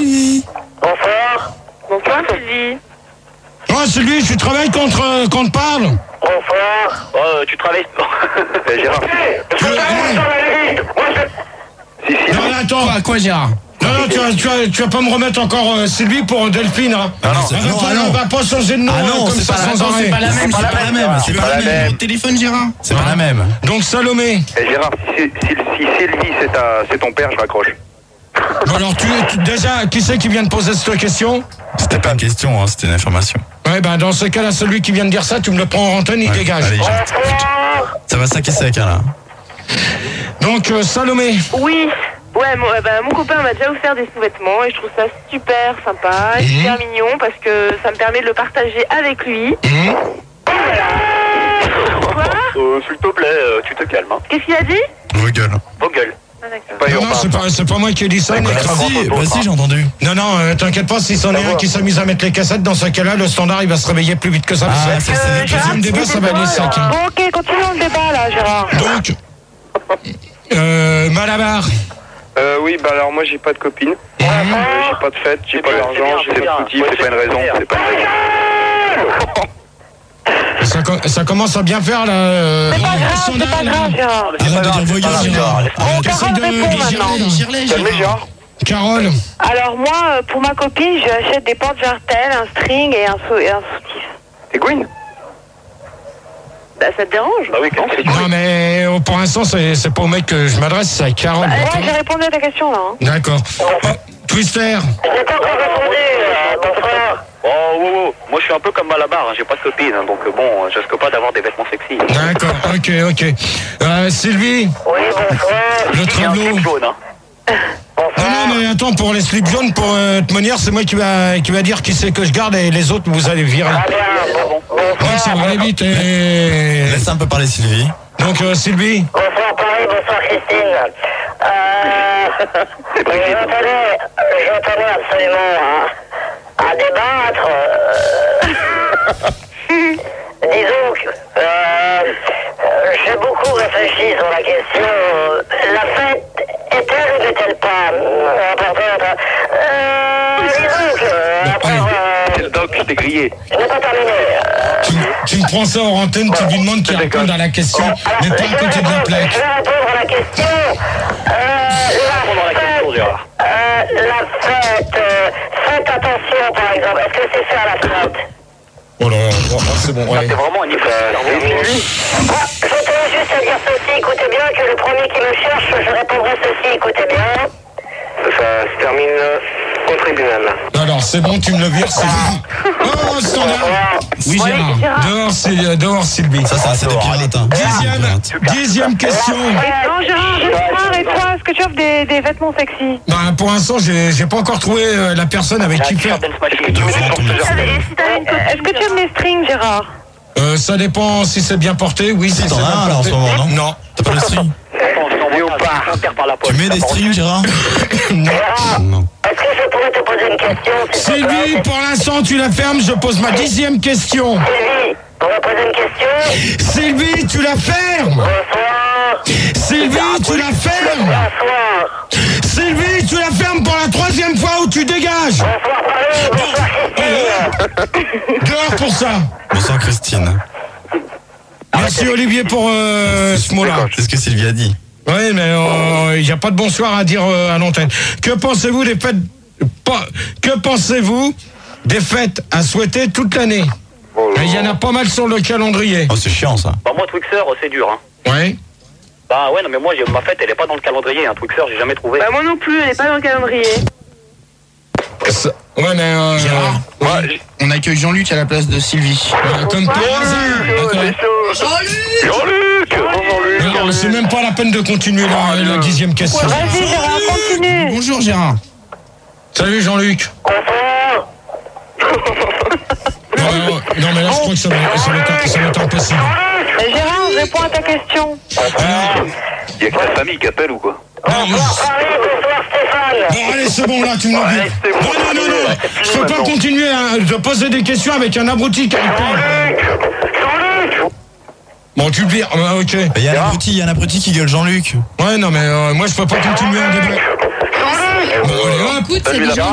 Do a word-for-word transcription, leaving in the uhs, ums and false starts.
Sylvie. Bonsoir. Bonsoir Sylvie. Oh Sylvie, tu travailles contre euh, qu'on te parle? Bonsoir. Oh, tu travailles. Gérard. Tu... Si, si. Non, attends. Quoi, quoi Gérard? Non, non, tu vas, tu, vas, tu vas pas me remettre encore euh, Sylvie pour Delphine, hein? Ah non, c'est on va non, pas, ah non. on va pas changer de nom Ah non, euh, comme c'est ça pas, la, sans attends, arrêt. c'est pas la même, c'est pas la même, c'est pas la même. Au téléphone Gérard, c'est pas la même. Donc Salomé. Eh, Gérard, si, si, si Sylvie c'est ta, c'est ton père, je raccroche. Bon alors tu, tu déjà, qui c'est qui vient de poser cette question? C'était pas une question, hein, c'était une information. Ouais, ben dans ce cas-là, celui qui vient de dire ça, tu me le prends en antenne, il Ouais, dégage. allez, ça va saquer sec, hein, là. Donc euh, Salomé. Oui. Ouais, mon, bah, mon copain m'a déjà offert des sous-vêtements et je trouve ça super sympa, Mmh. super mignon parce que ça me permet de le partager avec lui. Mmh. Quoi? Euh, s'il te plaît, euh, tu te calmes, hein. Qu'est-ce qu'il a dit? Vos gueules. Vos gueules. Ah d'accord. Pas Non, non, urbain. c'est pas, c'est pas moi qui ai dit ça. Ouais, mais- Bah si, bah si, j'ai entendu. Non, non, euh, t'inquiète pas, si c'en est un qui s'amuse à mettre les cassettes, dans ce cas-là, le standard, il va se réveiller plus vite que ça. Ah, parce que ça, c'est le des deuxième débat, ça va aller sec. Hein. Bon, ok, continuons le débat là, Gérard. Donc, euh, Malabar. Euh, oui, bah alors moi j'ai pas de copine. Euh, j'ai pas de fête, j'ai pas d'argent, j'ai pas de Petit, c'est pas une raison, c'est pas une raison. Ça, co- ça commence à bien faire là. Euh, C'est pas le grave, c'est standard, pas là. grave, Gérard. Arrête de dire vos gueules, Gérard. Bon, T'essayes Carole de- répond maintenant. Girlet, Calmez Gérard. Carole. Alors moi, euh, pour ma copine, je lui achète des portes jartelles, un string et un, sou- et un soutif. Et Gwyn. Bah ça te dérange? Bah oui, quand c'est Non, mais euh, pour l'instant, c'est, c'est pas au mec que je m'adresse, c'est à Carole. Bah, d'accord ouais, j'ai répondu à ta question là. Hein. D'accord. Euh, Twister. J'ai pas encore répondu, euh, ton frère. Oh, wow, wow. Moi, je suis un peu comme Malabar, hein. J'ai pas de copine, hein. Donc euh, bon, je risque pas d'avoir des vêtements sexy. D'accord, ok, ok. Euh, Sylvie. Oui, bonsoir. Le Il y a un tableau. slip jaune, hein. Non, non, mais attends, pour les slips jaunes, pour euh, de manière, c'est moi qui va, qui va dire qui c'est que je garde et les autres, vous allez virer. Ah bien, bon, Ouais, ça va aller vite. Et... Laisse un peu parler Sylvie. Donc, euh, Sylvie. bonsoir Paris, bonsoir Christine. Euh, C'est Brigitte. je tenais, je tenais absolument à, à débattre. euh, disons que euh, euh, j'ai beaucoup réfléchi sur la question. euh, La fête est-elle ou n'est-elle pas euh, importante? Euh, disons que euh, après, C'est euh, le doc, je t'ai grillé. je n'ai pas terminé. Euh, Tu, tu me prends ça en antenne, tu lui demandes qu'il réponde à la question, mais pas à côté de la plaque. Je vais répondre à la question. Euh, Répondre à la question, Gérard. euh, la fête, euh, faites attention par exemple. Est-ce que c'est ça la fête? Oh là là, oh, c'est bon, Ah, ouais. c'est vraiment un hyper. Moi, je tenais juste à dire ceci. Écoutez bien que le premier qui me cherche, je répondrai ceci. Écoutez bien. Ça se termine euh, au tribunal. Alors, c'est bon, tu me le vires, c'est bon. Oh, standard. Oui, Gérard. Dehors, Syl- dehors, Sylvie. Ça, ça, c'est des pirates, hein. Dixième, dixième question. Non, Gérard, Gérard, et toi, est-ce que tu offres des, des vêtements sexy? Bah, pour l'instant, j'ai, j'ai pas encore trouvé euh, la personne avec qui faire. Est-ce que tu mets des Attends, chaussures? Et si t'avais une copine, est-ce que tu aimes les strings, Gérard? Euh, ça dépend si c'est bien porté, oui. Si, c'est t'en bien as un, là, en porté. ce moment, non Non. T'as pas de string? Tu mets des strings, Gérard? Non. Est-ce que je pourrais te poser une question? s'il te plaît? Sylvie, pour l'instant, tu la fermes, je pose ma dixième question. Sylvie, on va poser une question. Sylvie, tu la fermes. Bonsoir. Sylvie, tu la fermes. Bonsoir. Sylvie, tu la fermes pour la troisième fois ou tu dégages. Bonsoir Paris. Bonsoir Christine. Dehors pour ça. Bonsoir Christine. Merci Olivier pour euh, ce mot-là. C'est ce que Sylvie a dit. Oui, mais il n'y a pas de bonsoir à dire euh, à l'antenne. Que pensez-vous des fêtes pas, Que pensez-vous des fêtes à souhaiter toute l'année? Il y en a pas mal sur le calendrier. Oh, c'est chiant, ça. Bah, moi, Twixer, c'est dur, hein. Oui. Bah, ouais, non, mais moi, j'ai- ma fête, elle est pas dans le calendrier, hein. Twixer, j'ai jamais trouvé. Bah moi non plus, elle est pas dans le calendrier. Ça- Ouais, mais... Euh, Gérard, ouais, on accueille Jean-Luc à la place de Sylvie. euh, comme par hasard. Jean-Luc Non, c'est même pas la peine de continuer la, la dixième question. Vas-y, Gérard, continue. Bonjour Gérard. Salut Jean-Luc. Bonsoir. Non, non, non, mais là, je crois que ça va, ça va être, ça va être impossible. Euh, Gérard, réponds à ta question. Alors, Y'a que ta famille qui appelle ou quoi? non, mais- Paris, bonsoir Stéphane. Bon, allez, c'est bon, là, tu me l'as dit. Allez, c'est bon. Non, non, non, non, je peux pas continuer à de poser des questions avec un abruti qui répond. Bon, tu le vires, ah, ok. Il y a un abruti, il y a un abruti qui gueule Jean-Luc. Ouais, non, mais euh, moi, je peux pas continuer à débattre. Bon, allez, hop. Écoute, c'est Salut, des là-bas. gens